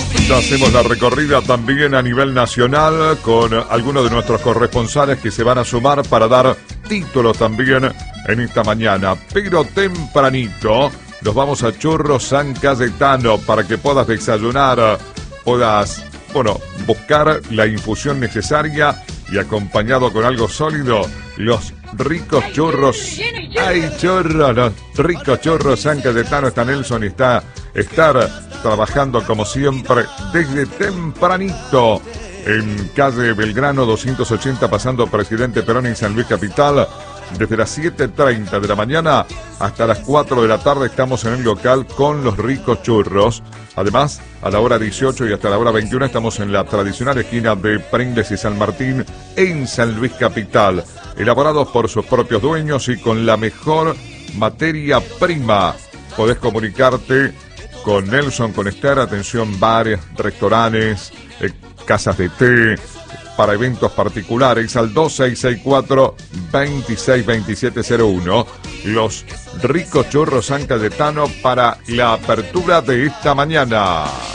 Hacemos la recorrida también a nivel nacional con algunos de nuestros corresponsales que se van a sumar para dar títulos también en esta mañana. Pero tempranito nos vamos a Churros San Cayetano para que puedas desayunar, puedas, buscar la infusión necesaria y acompañado con algo sólido, los ricos churros. ¡Ay, churros! Los ricos churros San Cayetano. Está Nelson y está Estar trabajando como siempre desde tempranito en calle Belgrano 280 pasando Presidente Perón en San Luis Capital. Desde las 7:30 de la mañana hasta las 4 de la tarde estamos en el local con los ricos churros. Además, a la hora 18 y hasta la hora 21 estamos en la tradicional esquina de Pringles y San Martín en San Luis Capital. Elaborados por sus propios dueños y con la mejor materia prima. Podés comunicarte con Nelson, con Esther, atención, bares, restaurantes, casas de té, para eventos particulares, al 2624-262701. Los ricos churros San Cayetano para la apertura de esta mañana.